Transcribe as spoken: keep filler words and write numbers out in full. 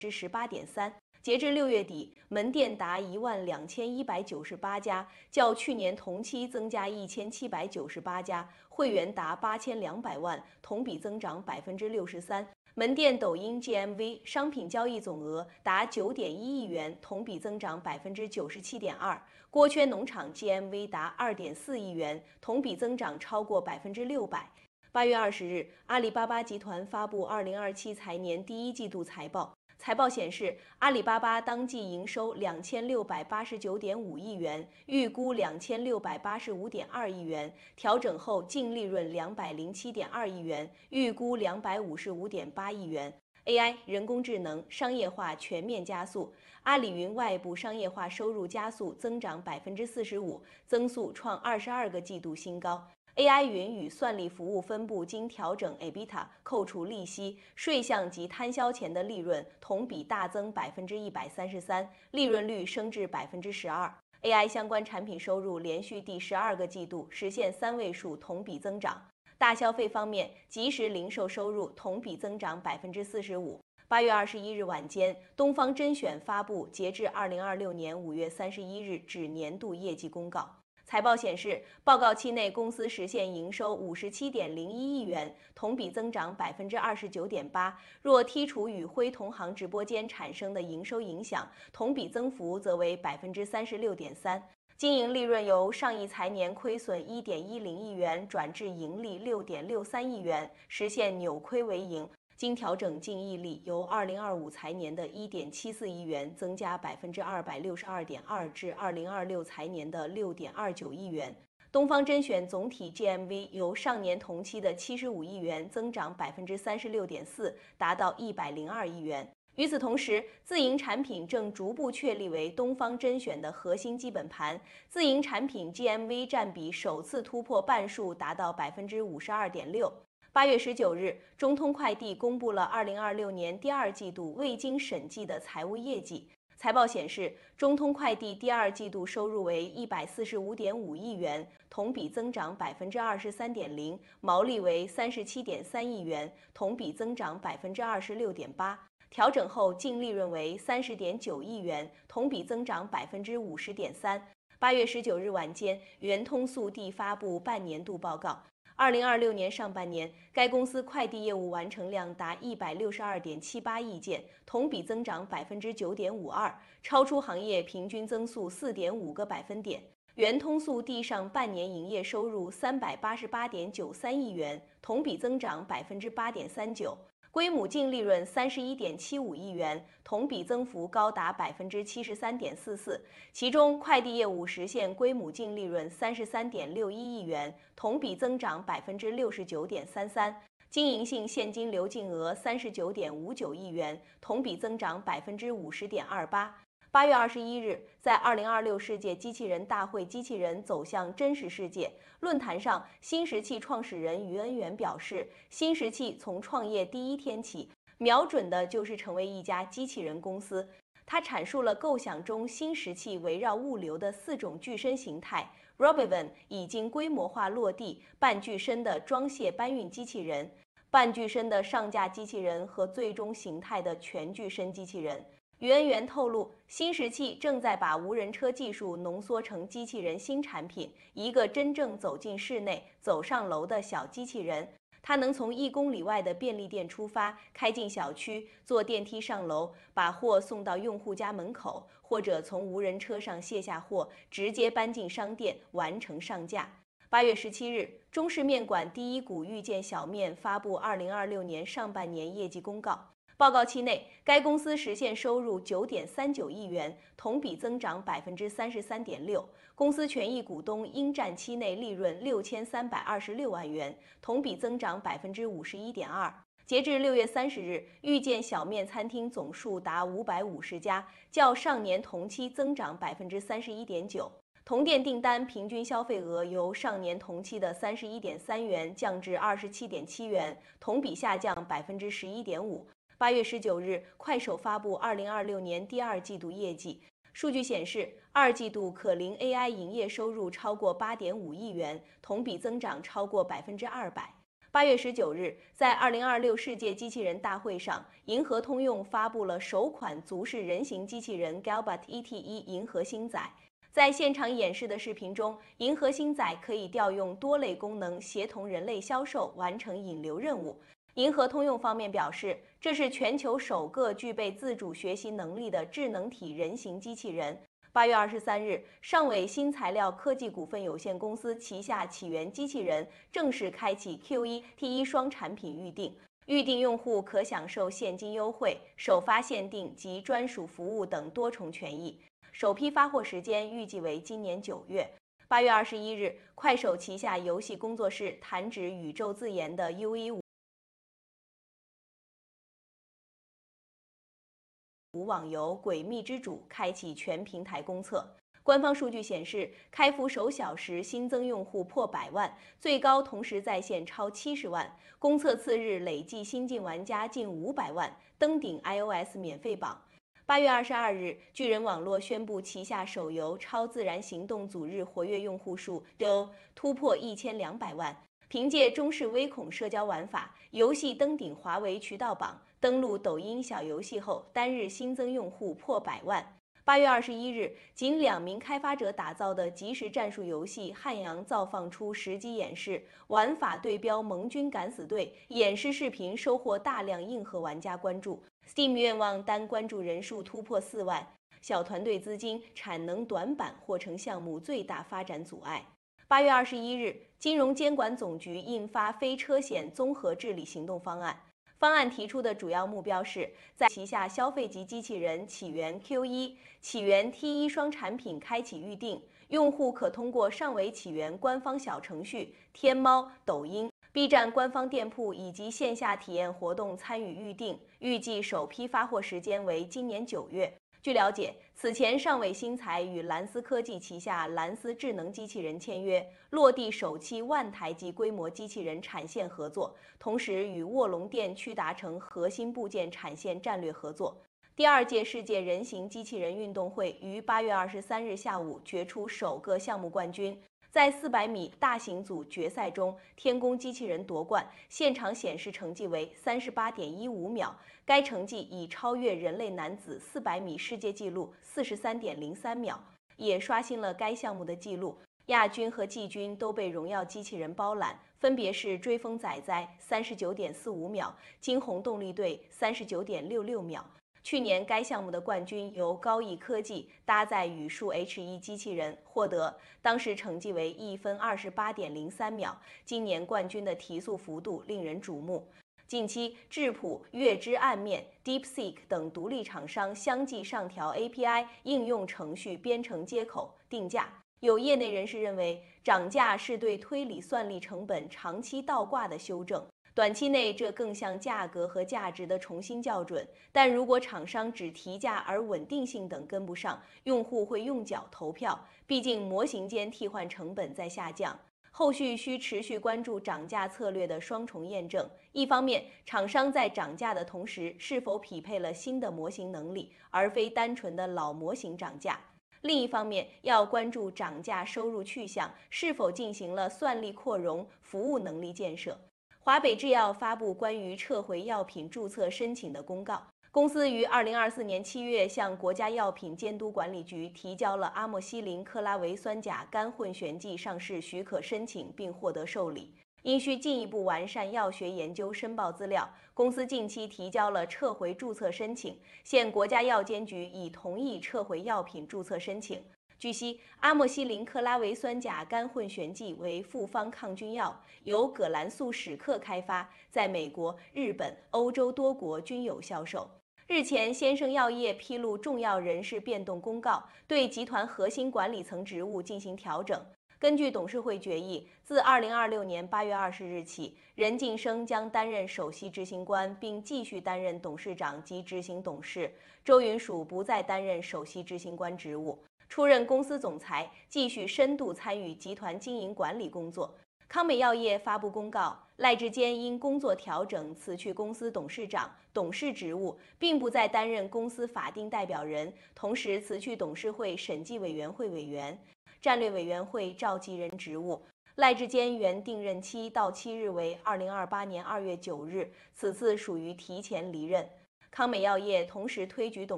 之十八点三。截至六月底，门店达一万两千一百九十八家，较去年同期增加一千七百九十八家，会员达八千两百万，同比增长百分之六十三。门店抖音 G M V 商品交易总额达九点一亿元，同比增长百分之九十七点二。锅圈农场 G M V 达二点四亿元，同比增长超过百分之六百。八月二十日，阿里巴巴集团发布二零二七财年第一季度财报。财报显示，阿里巴巴当季营收两千六百八十九点五亿元，预估两千六百八十五点二亿元，调整后净利润两百零七点二亿元，预估两百五十五点八亿元。A I 人工智能商业化全面加速，阿里云外部商业化收入加速增长百分之四十五，增速创二十二个季度新高。A I 云与算力服务分部经调整 EBITDA 扣除利息、税项及摊销前的利润同比大增百分之一百三十三，利润率升至百分之十二。A I 相关产品收入连续第十二个季度实现三位数同比增长。大消费方面，即时零售收入同比增长百分之四十五。八月二十一日晚间，东方甄选发布截至二零二六年五月三十一日止年度业绩公告。财报显示，报告期内公司实现营收五十七点零一亿元，同比增长百分之二十九点八。若剔除与辉同行直播间产生的营收影响，同比增幅则为百分之三十六点三。经营利润由上一财年亏损一点一零亿元转至盈利六点六三亿元，实现扭亏为盈。经调整净溢利由二零二五财年的一点七四亿元增加百分之二百六十二点二至二零二六财年的六点二九亿元。东方甄选总体 G M V 由上年同期的七十五亿元增长百分之三十六点四，达到一百零二亿元。与此同时，自营产品正逐步确立为东方甄选的核心基本盘，自营产品 G M V 占比首次突破半数，达到百分之五十二点六。八月十九日，中通快递公布了二零二六年第二季度未经审计的财务业绩。财报显示，中通快递第二季度收入为一百四十五点五亿元，同比增长百分之二十三点零，毛利为三十七点三亿元，同比增长百分之二十六点八。调整后净利润为三十点九亿元，同比增长百分之五十点三。八月十九日晚间，圆通速递发布半年度报告。二零二六年上半年，该公司快递业务完成量达一百六十二点七八亿件，同比增长百分之九点五二，超出行业平均增速四点五个百分点。圆通速递上半年营业收入三百八十八点九三亿元，同比增长百分之八点三九。归母净利润三十一点七五亿元，同比增幅高达百分之七十三点四四。其中，快递业务实现归母净利润三十三点六一亿元，同比增长百分之六十九点三三。经营性现金流净额三十九点五九亿元，同比增长百分之五十点二八。八月二十一日，在二零二六世界机器人大会机器人走向真实世界论坛上，新石器创始人于恩元表示，新石器从创业第一天起，瞄准的就是成为一家机器人公司。他阐述了构想中新石器围绕物流的四种具身形态。Robovan 已经规模化落地半具身的装卸搬运机器人、半具身的上架机器人和最终形态的全具身机器人。于恩元透露，新石器正在把无人车技术浓缩成机器人新产品，一个真正走进室内、走上楼的小机器人。它能从一公里外的便利店出发，开进小区，坐电梯上楼，把货送到用户家门口，或者从无人车上卸下货，直接搬进商店，完成上架。八月十七日，中式面馆第一股遇见小面发布二零二六年上半年业绩公告。报告期内，该公司实现收入九点三九亿元，同比增长百分之三十三点六。公司权益股东应占期内利润六千三百二十六万元，同比增长百分之五十一点二。截至六月三十日，遇见小面餐厅总数达五百五十家，较上年同期增长百分之三十一点九。同店订单平均消费额由上年同期的三十一点三元降至二十七点七元，同比下降百分之十一点五。八月十九日，快手发布二零二六年第二季度业绩。数据显示，二季度可灵 A I 营业收入超过八点五亿元，同比增长超过百分之二百。 八月十九日，在二零二六世界机器人大会上，银河通用发布了首款足式人形机器人 Galbot E T 一银河星仔。在现场演示的视频中，银河星仔可以调用多类功能，协同人类销售完成引流任务。银河通用方面表示，这是全球首个具备自主学习能力的智能体人形机器人。八月二十三日，上伟新材料科技股份有限公司旗下起源机器人正式开启 Q 一 T 一双产品预定，预定用户可享受现金优惠、首发限定及专属服务等多重权益。首批发货时间预计为今年九月。八月二十一日，快手旗下游戏工作室弹指宇宙自研的 U 一 五网游《诡秘之主》开启全平台公测。官方数据显示，开服首小时新增用户破百万，最高同时在线超七十万。公测次日累计新进玩家近五百万，登顶 iOS 免费榜。八月二十二日，巨人网络宣布旗下手游《超自然行动组》日活跃用户数都突破一千两百万。凭借中式微恐社交玩法，游戏登顶华为渠道榜。登陆抖音小游戏后，单日新增用户破百万。八月二十一日，仅两名开发者打造的即时战术游戏《汉阳造》放出实机演示，玩法对标盟军敢死队。演示视频收获大量硬核玩家关注 ，Steam 愿望单关注人数突破四万。小团队资金、产能短板或成项目最大发展阻碍。八月二十一日，金融监管总局印发非车险综合治理行动方案。方案提出的主要目标是，在旗下消费级机器人起源 Q 一、起源 T 一双产品开启预定，用户可通过上伟起源官方小程序、天猫、抖音、B 站官方店铺以及线下体验活动参与预定。预计首批发货时间为今年九月。据了解，此前上伟新材与蓝思科技旗下蓝思智能机器人签约，落地首期万台级规模机器人产线合作，同时与卧龙电驱达成核心部件产线战略合作。第二届世界人形机器人运动会于八月二十三日下午决出首个项目冠军。在四百米大型组决赛中，天宫机器人夺冠，现场显示成绩为三十八点一五秒，该成绩已超越人类男子四百米世界纪录四十三点零三秒，也刷新了该项目的纪录。亚军和季军都被荣耀机器人包揽，分别是追风仔仔三十九点四五秒，惊鸿动力队三十九点六六秒。去年该项目的冠军由高毅科技搭载宇树 H 一 机器人获得，当时成绩为一分二十八点零三秒。今年冠军的提速幅度令人瞩目。近期，智谱、月之暗面、DeepSeek 等独立厂商相继上调 A P I 应用程序编程接口定价。有业内人士认为，涨价是对推理算力成本长期倒挂的修正。短期内，这更像价格和价值的重新校准。但如果厂商只提价而稳定性等跟不上，用户会用脚投票。毕竟模型间替换成本在下降。后续需持续关注涨价策略的双重验证。一方面，厂商在涨价的同时，是否匹配了新的模型能力，而非单纯的老模型涨价。另一方面，要关注涨价收入去向是否进行了算力扩容、服务能力建设。华北制药发布关于撤回药品注册申请的公告。公司于二零二四年七月向国家药品监督管理局提交了阿莫西林克拉维酸钾干混悬剂上市许可申请，并获得受理。因需进一步完善药学研究申报资料，公司近期提交了撤回注册申请，现国家药监局已同意撤回药品注册申请。据悉，阿莫西林克拉维酸钾干混悬剂为复方抗菌药，由葛兰素史克开发，在美国、日本、欧洲多国均有销售。日前，先生药业披露重要人事变动公告，对集团核心管理层职务进行调整。根据董事会决议，自二零二六年八月二十日起，任晋生将担任首席执行官，并继续担任董事长及执行董事。周云蜀不再担任首席执行官职务，出任公司总裁，继续深度参与集团经营管理工作。康美药业发布公告，赖志坚因工作调整辞去公司董事长、董事职务，并不再担任公司法定代表人，同时辞去董事会审计委员会委员、战略委员会召集人职务。 赖志坚原定任期到期日为二零二八年二月九日，此次属于提前离任。康美药业同时推举董。